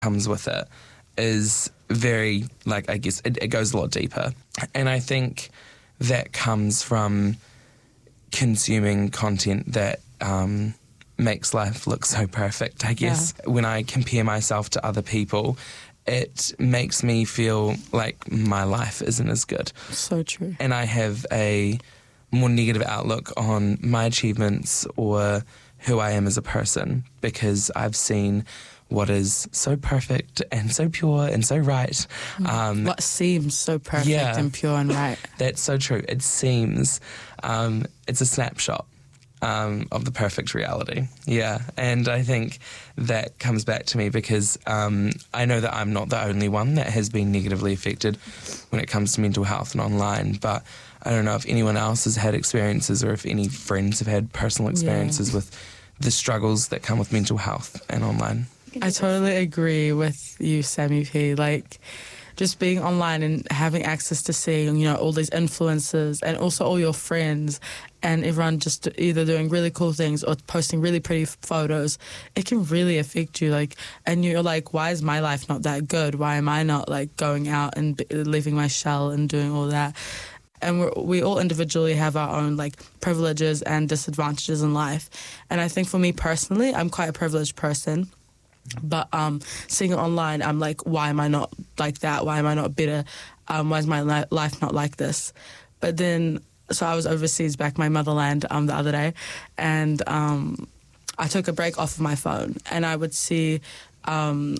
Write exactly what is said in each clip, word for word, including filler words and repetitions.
comes with it is very, like, I guess it, it goes a lot deeper. And I think that comes from consuming content that um, makes life look so perfect, I guess. Yeah. When I compare myself to other people, it makes me feel like my life isn't as good. So true. And I have a more negative outlook on my achievements or who I am as a person because I've seen what is so perfect and so pure and so right. Um, what seems so perfect yeah, and pure and right. That's so true. It seems. Um, it's a snapshot um, of the perfect reality. Yeah, and I think that comes back to me because um, I know that I'm not the only one that has been negatively affected when it comes to mental health and online, but I don't know if anyone else has had experiences or if any friends have had personal experiences yeah. with the struggles that come with mental health and online. I totally agree with you, Sammy P. Like, just being online and having access to seeing, you know, all these influencers and also all your friends and everyone just either doing really cool things or posting really pretty photos, it can really affect you. Like, and you're like, why is my life not that good? Why am I not, like, going out and b- leaving my shell and doing all that? And we're, we all individually have our own, like, privileges and disadvantages in life. And I think for me personally, I'm quite a privileged person. But um, seeing it online, I'm like, why am I not like that? Why am I not better? Um, why is my li- life not like this? But then, so I was overseas back my motherland um, the other day, and um, I took a break off of my phone, and I would see um,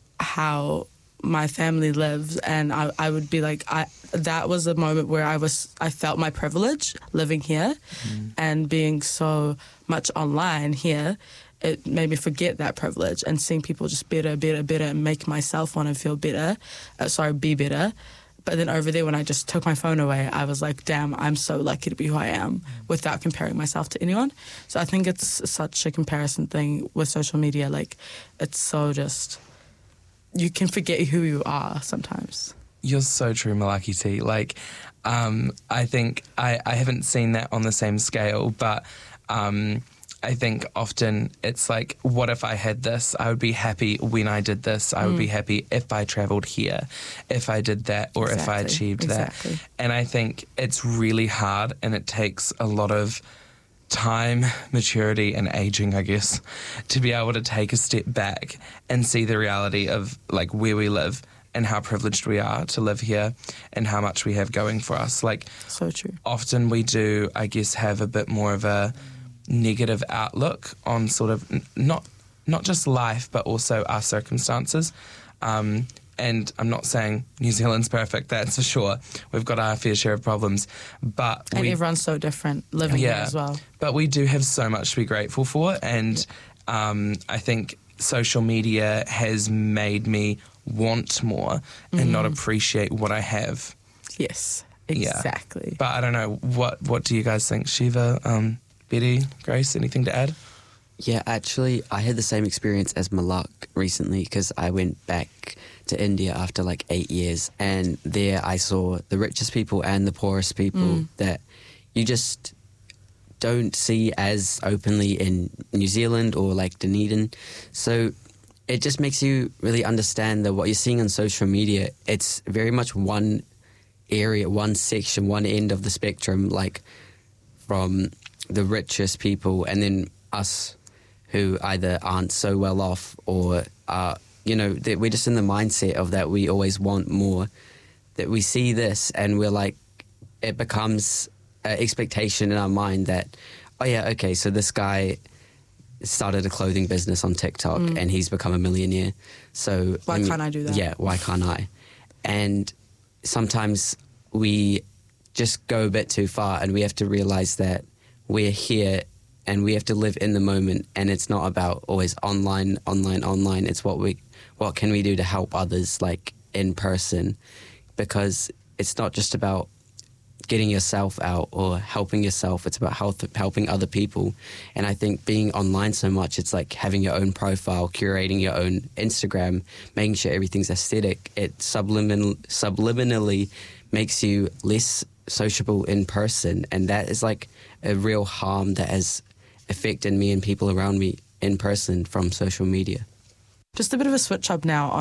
how my family lives, and I, I would be like, I that was a moment where I was I felt my privilege living here mm. and being so much online here. It made me forget that privilege and seeing people just better, better, better and make myself want to feel better, uh, sorry, be better. But then over there, when I just took my phone away, I was like, damn, I'm so lucky to be who I am without comparing myself to anyone. So I think it's such a comparison thing with social media. Like, it's so just, you can forget who you are sometimes. You're so true, Malaki T. Like, um, I think I, I haven't seen that on the same scale, but Um, I think often it's like, what if I had this? I would be happy when I did this. I would mm. be happy if I travelled here, if I did that, or exactly. if I achieved exactly. that. And I think it's really hard and it takes a lot of time, maturity and aging, I guess, to be able to take a step back and see the reality of like where we live and how privileged we are to live here and how much we have going for us. Like, so true. Often we do, I guess, have a bit more of a negative outlook on sort of n- not not just life but also our circumstances, um, and I'm not saying New Zealand's perfect, that's for sure. We've got our fair share of problems, but and we, everyone's so different living yeah, here as well, but we do have so much to be grateful for, and yeah. um, I think social media has made me want more mm. and not appreciate what I have. Yes, exactly. Yeah. But I don't know, what what do you guys think? Shiva, um Betty, Grace, anything to add? Yeah, actually, I had the same experience as Malak recently because I went back to India after like eight years and there I saw the richest people and the poorest people mm. that you just don't see as openly in New Zealand or like Dunedin. So it just makes you really understand that what you're seeing on social media, it's very much one area, one section, one end of the spectrum, like from the richest people and then us who either aren't so well off or are, you know, that we're just in the mindset of that we always want more, that we see this and we're like, it becomes an expectation in our mind that, oh yeah, okay, so this guy started a clothing business on TikTok mm. and he's become a millionaire. So why me, can't I do that? Yeah, why can't I? And sometimes we just go a bit too far and we have to realize that we're here and we have to live in the moment, and it's not about always online, online, online. It's what we, what can we do to help others, like in person, because it's not just about getting yourself out or helping yourself. It's about health, helping other people. And I think being online so much, it's like having your own profile, curating your own Instagram, making sure everything's aesthetic. It subliminal, subliminally makes you less sociable in person, and that is like a real harm that has affected me and people around me in person from social media. Just a bit of a switch up now on